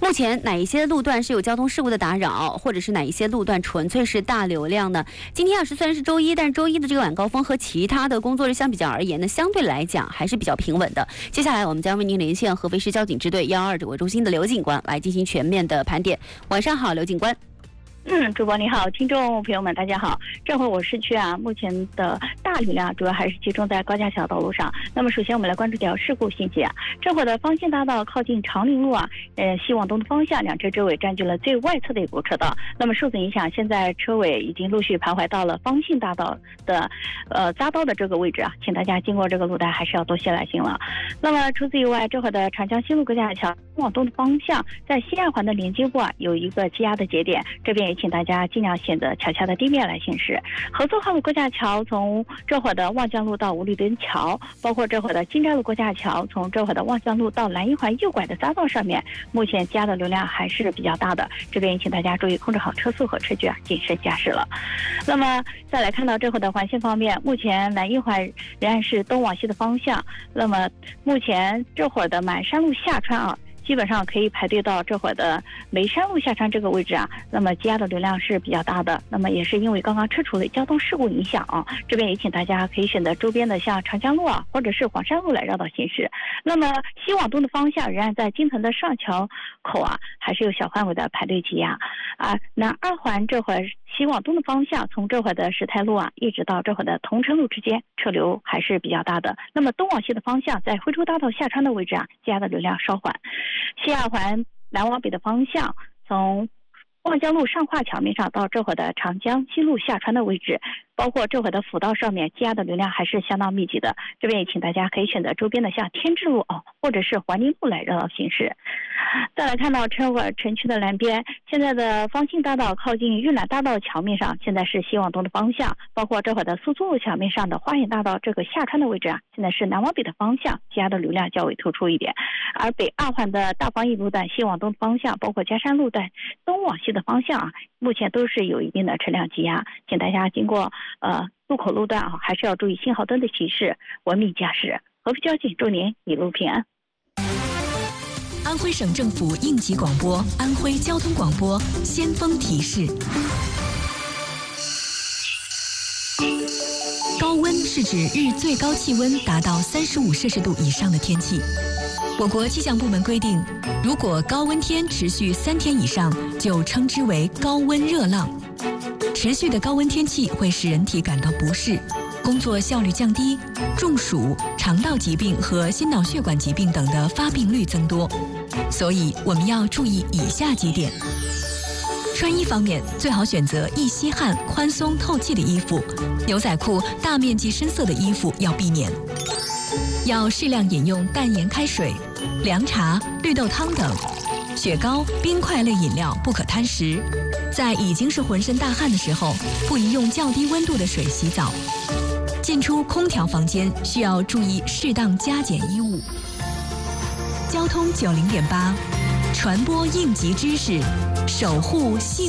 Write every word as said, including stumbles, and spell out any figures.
目前哪一些路段是有交通事故的打扰，或者是哪一些路段纯粹是大流量呢？今天啊是虽然是周一，但是周一的这个晚高峰和其他的工作日相比较而言呢，相对来讲还是比较平稳的。接下来我们将为您连线合肥市交警支队幺二指挥中心的刘警官来进行全面的盘点。晚上好，刘警官。 嗯，主播你好，听众朋友们大家好。这会我市区啊，目前的大流量主要还是集中在高架桥道路上。那么首先我们来关注条事故信息啊。这会的方兴大道靠近长宁路啊，呃西往东的方向，两车车尾占据了最外侧的一部车道。那么受此影响，现在车尾已经陆续徘徊到了方兴大道的呃匝道的这个位置啊，请大家经过这个路段还是要多些耐心了。那么除此以外，这会的长江西路高架桥往东的方向，在西二环的连接部啊，有一个积压的节点，这边也请大家尽量选择桥下的地面来行驶。合作号路高架桥从这会的望江路到五里墩桥，包括这会的金寨路高架桥从这会的望江路到南一环右拐的匝道上面，目前积压的流量还是比较大的，这边也请大家注意控制好车速和车距啊，谨慎驾驶了。那么再来看到这会的环线方面，目前南一环仍然是东往西的方向，那么目前这会的满山路下穿啊，基本上可以排队到这会儿的眉山路下穿这个位置啊，那么积压的流量是比较大的。那么也是因为刚刚撤除了交通事故影响啊，这边也请大家可以选择周边的像长江路啊，或者是黄山路来绕道行驶。那么西往东的方向仍然在京城的上桥口啊，还是有小范围的排队积压啊。南二环这会儿西往东的方向，从这会儿的石台路啊，一直到这会儿的同城路之间，车流还是比较大的。那么东往西的方向，在徽州大道下穿的位置啊，积压的流量稍缓。西二环南往北的方向，从望江路上化桥面上到这会的长江西路下穿的位置，包括这会的辅道上面积压的流量还是相当密集的。这边也请大家可以选择周边的像天智路哦，或者是环宁路来绕道行驶。再来看到车会城区的南边，现在的方兴大道靠近玉兰大道桥面上，现在是西往东的方向，包括这会的苏州路桥面上的花园大道这个下穿的位置啊，现在是南往北的方向，积压的流量较为突出一点。而北二环的大方驿路段西往东的方向，包括嘉山路段东往西的方向啊，目前都是有一定的车辆积压，请大家经过呃路口路段啊，还是要注意信号灯的提示，文明驾驶。合肥交警祝您一路平安。 安徽省政府应急广播，安徽交通广播先锋提示：高温是指日最高气温达到三十五摄氏度以上的天气。我国气象部门规定，如果高温天持续三天以上，就称之为高温热浪。持续的高温天气会使人体感到不适，工作效率降低，中暑、肠道疾病和心脑血管疾病等的发病率增多。所以我们要注意以下几点：穿衣方面，最好选择易吸汗、宽松透气的衣服，牛仔裤、大面积深色的衣服要避免。要适量饮用淡盐开水、凉茶、绿豆汤等。雪糕、冰块类饮料不可贪食。在已经是浑身大汗的时候，不宜用较低温度的水洗澡。进出空调房间需要注意适当加减衣物。交通九零点八，传播应急知识，守护幸